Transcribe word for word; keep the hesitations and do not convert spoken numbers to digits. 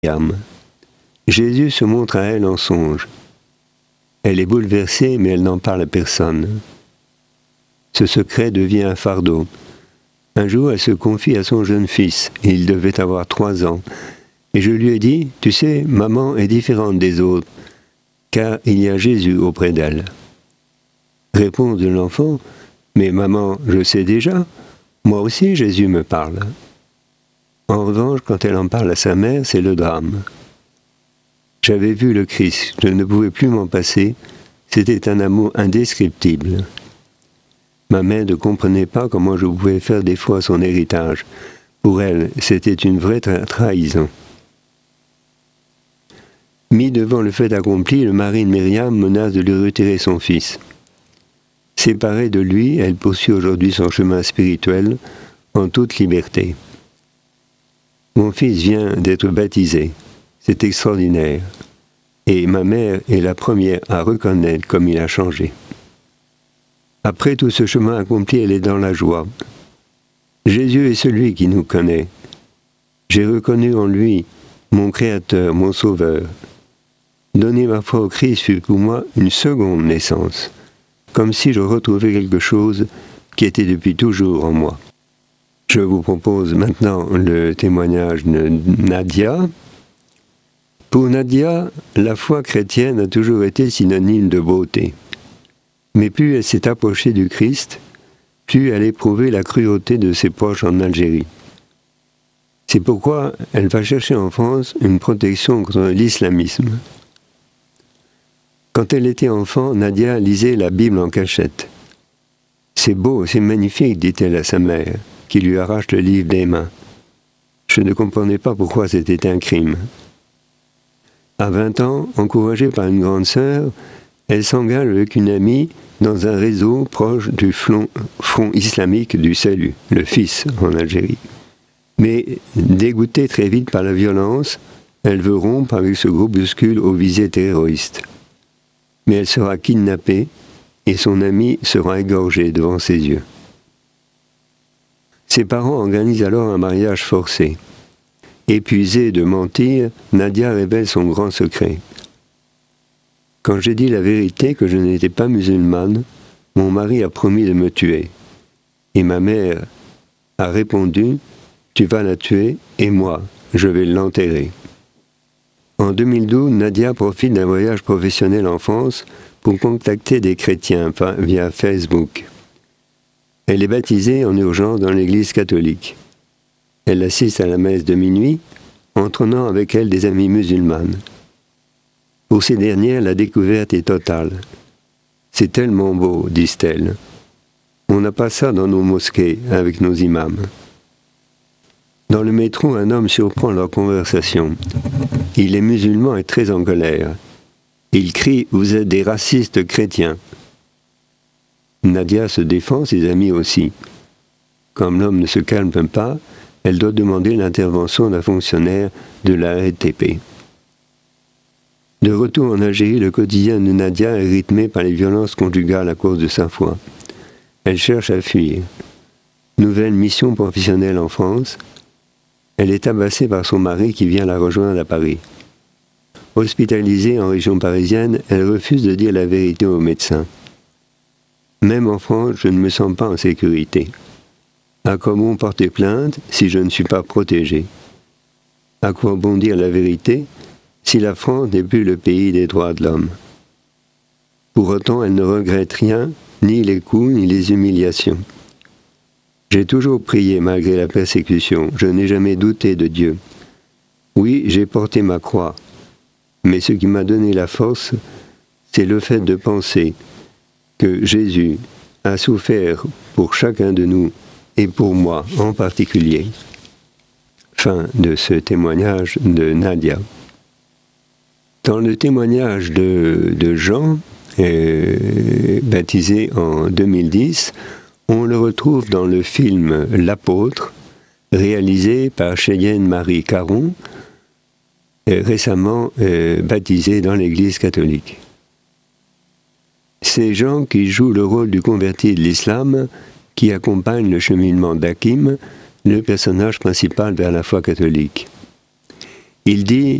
Myriam. Jésus se montre à elle en songe. Elle est bouleversée, mais elle n'en parle à personne. Ce secret devient un fardeau. Un jour, elle se confie à son jeune fils. Il devait avoir trois ans. Et je lui ai dit, « Tu sais, maman est différente des autres, car il y a Jésus auprès d'elle. » Réponse de l'enfant, « Mais maman, je sais déjà. Moi aussi, Jésus me parle. » En revanche, quand elle en parle à sa mère, c'est le drame. J'avais vu le Christ, je ne pouvais plus m'en passer, c'était un amour indescriptible. Ma mère ne comprenait pas comment je pouvais faire défaut à son héritage. Pour elle, c'était une vraie tra- trahison. Mis devant le fait accompli, le mari de Myriam menace de lui retirer son fils. Séparée de lui, elle poursuit aujourd'hui son chemin spirituel en toute liberté. Mon fils vient d'être baptisé. C'est extraordinaire. Et ma mère est la première à reconnaître comme il a changé. Après tout ce chemin accompli, elle est dans la joie. Jésus est celui qui nous connaît. J'ai reconnu en lui mon Créateur, mon Sauveur. Donner ma foi au Christ fut pour moi une seconde naissance, comme si je retrouvais quelque chose qui était depuis toujours en moi. Je vous propose maintenant le témoignage de Nadia. Pour Nadia, la foi chrétienne a toujours été synonyme de beauté. Mais plus elle s'est approchée du Christ, plus elle éprouvait la cruauté de ses proches en Algérie. C'est pourquoi elle va chercher en France une protection contre l'islamisme. Quand elle était enfant, Nadia lisait la Bible en cachette. « C'est beau, c'est magnifique », dit-elle à sa mère, qui lui arrache le livre des mains. Je ne comprenais pas pourquoi c'était un crime. À vingt ans, encouragée par une grande sœur, elle s'engage avec une amie dans un réseau proche du Front islamique du Salut, le FIS en Algérie. Mais dégoûtée très vite par la violence, elle veut rompre avec ce groupuscule aux visées terroristes. Mais elle sera kidnappée et son amie sera égorgée devant ses yeux. Ses parents organisent alors un mariage forcé. Épuisée de mentir, Nadia révèle son grand secret. Quand j'ai dit la vérité que je n'étais pas musulmane, mon mari a promis de me tuer. Et ma mère a répondu, « Tu vas la tuer et moi, je vais l'enterrer. » En deux mille douze, Nadia profite d'un voyage professionnel en France pour contacter des chrétiens via Facebook. Elle est baptisée en urgence dans l'église catholique. Elle assiste à la messe de minuit, entraînant avec elle des amies musulmanes. Pour ces dernières, la découverte est totale. « C'est tellement beau », disent-elles. « On n'a pas ça dans nos mosquées avec nos imams. » Dans le métro, un homme surprend leur conversation. Il est musulman et très en colère. Il crie « Vous êtes des racistes chrétiens !» Nadia se défend, ses amis aussi. Comme l'homme ne se calme pas, elle doit demander l'intervention d'un fonctionnaire de la R T P. De retour en Algérie, le quotidien de Nadia est rythmé par les violences conjugales à cause de sa foi. Elle cherche à fuir. Nouvelle mission professionnelle en France. Elle est tabassée par son mari qui vient la rejoindre à Paris. Hospitalisée en région parisienne, elle refuse de dire la vérité aux médecins. Même en France, je ne me sens pas en sécurité. À quoi bon porter plainte si je ne suis pas protégé? À quoi bon dire la vérité si la France n'est plus le pays des droits de l'homme? Pour autant, elle ne regrette rien, ni les coups, ni les humiliations. J'ai toujours prié malgré la persécution, je n'ai jamais douté de Dieu. Oui, j'ai porté ma croix, mais ce qui m'a donné la force, c'est le fait de penser que Jésus a souffert pour chacun de nous et pour moi en particulier. Fin de ce témoignage de Nadia. Dans le témoignage de, de Jean, euh, baptisé en deux mille dix, on le retrouve dans le film L'Apôtre, réalisé par Cheyenne Marie Caron, euh, récemment euh, baptisé dans l'Église catholique. C'est Jean qui joue le rôle du converti de l'islam, qui accompagne le cheminement d'Hakim, le personnage principal vers la foi catholique. Il dit